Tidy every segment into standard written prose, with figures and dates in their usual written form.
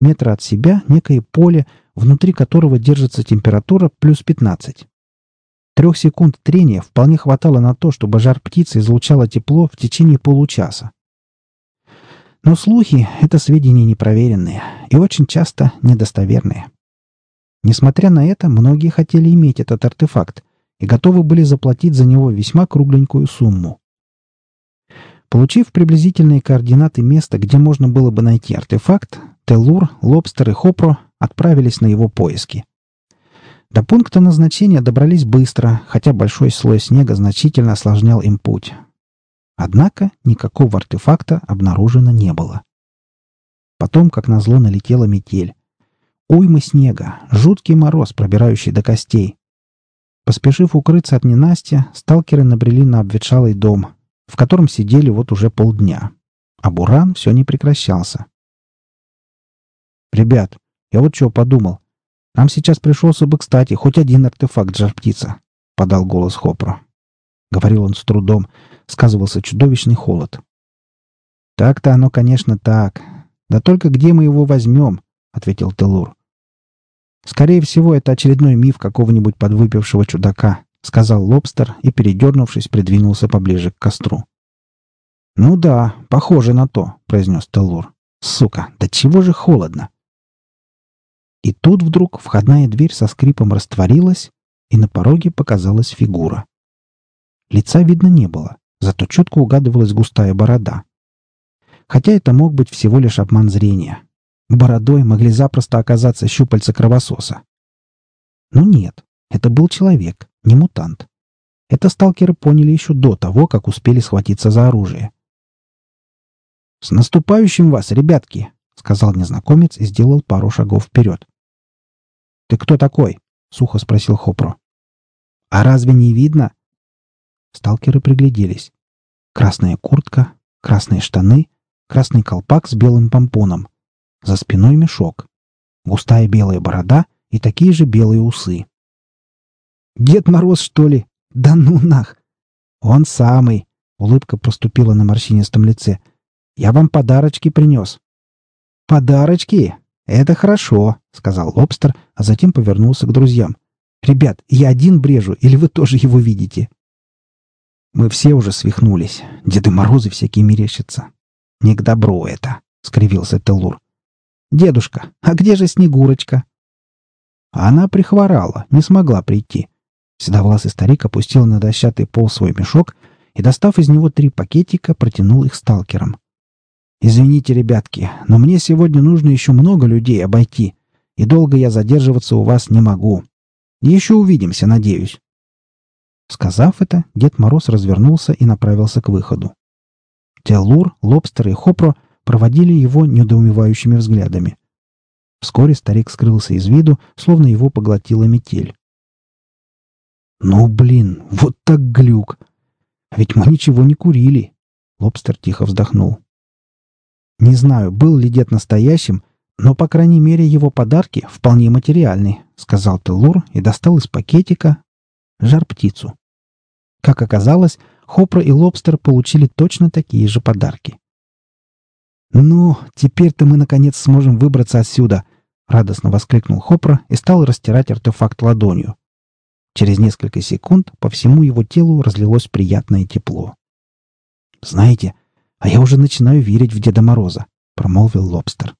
Метра от себя некое поле, внутри которого держится температура плюс 15. 3 секунд трения вполне хватало на то, чтобы жар птицы излучало тепло в течение получаса. Но слухи — это сведения непроверенные и очень часто недостоверные. Несмотря на это, многие хотели иметь этот артефакт и готовы были заплатить за него весьма кругленькую сумму. Получив приблизительные координаты места, где можно было бы найти артефакт, Теллур, Лобстер и Хопро отправились на его поиски. До пункта назначения добрались быстро, хотя большой слой снега значительно осложнял им путь. Однако никакого артефакта обнаружено не было. Потом, как назло, налетела метель. Уймы снега, жуткий мороз, пробирающий до костей. Поспешив укрыться от ненастья, сталкеры набрели на обветшалый дом, в котором сидели вот уже полдня. А буран все не прекращался. «Ребят, я вот что подумал. Нам сейчас пришелся бы, кстати, хоть один артефакт жар-птица», — подал голос Хопро. Говорил он с трудом, сказывался чудовищный холод. «Так-то оно, конечно, так. Да только где мы его возьмем?» — ответил Теллур. «Скорее всего, это очередной миф какого-нибудь подвыпившего чудака», — сказал Лобстер и, передернувшись, придвинулся поближе к костру. «Ну да, похоже на то», — произнес Теллур. «Сука, да чего же холодно!» И тут вдруг входная дверь со скрипом растворилась, и на пороге показалась фигура. Лица видно не было, зато четко угадывалась густая борода. Хотя это мог быть всего лишь обман зрения. Бородой могли запросто оказаться щупальца кровососа. Но нет, это был человек, не мутант. Это сталкеры поняли еще до того, как успели схватиться за оружие. «С наступающим вас, ребятки!» — сказал незнакомец и сделал пару шагов вперед. «Ты кто такой?» — сухо спросил Хопро. «А разве не видно?» Сталкеры пригляделись. Красная куртка, красные штаны, красный колпак с белым помпоном. За спиной мешок. Густая белая борода и такие же белые усы. «Дед Мороз, что ли? Да ну нах!» «Он самый!» — улыбка проступила на морщинистом лице. «Я вам подарочки принес». «Подарочки? Это хорошо», — сказал Лобстер, а затем повернулся к друзьям. «Ребят, я один брежу, или вы тоже его видите?» «Мы все уже свихнулись. Деды Морозы всякие мерещатся. Не к добру это», — скривился Теллур. «Дедушка, а где же Снегурочка?» Она прихворала, не смогла прийти. Седовласый старик опустил на дощатый пол свой мешок и, достав из него 3 пакетика, протянул их сталкерам. «Извините, ребятки, но мне сегодня нужно еще много людей обойти, и долго я задерживаться у вас не могу. Еще увидимся, надеюсь». Сказав это, Дед Мороз развернулся и направился к выходу. Теллур, Лобстер и Хопро проводили его недоумевающими взглядами. Вскоре старик скрылся из виду, словно его поглотила метель. «Ну, блин, вот так глюк! А ведь мы ничего не курили!» Лобстер тихо вздохнул. «Не знаю, был ли дед настоящим, но, по крайней мере, его подарки вполне материальны», — сказал Теллур и достал из пакетика жар-птицу. Как оказалось, Хопро и Лобстер получили точно такие же подарки. «Ну, теперь-то мы, наконец, сможем выбраться отсюда!» — радостно воскликнул Хопро и стал растирать артефакт ладонью. Через несколько секунд по всему его телу разлилось приятное тепло. «Знаете, а я уже начинаю верить в Деда Мороза», — промолвил Лобстер.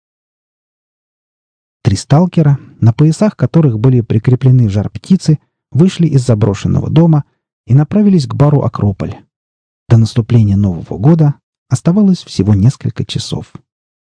3 сталкера, на поясах которых были прикреплены жар-птицы, вышли из заброшенного дома и направились к бару «Акрополь». До наступления Нового года оставалось всего несколько часов.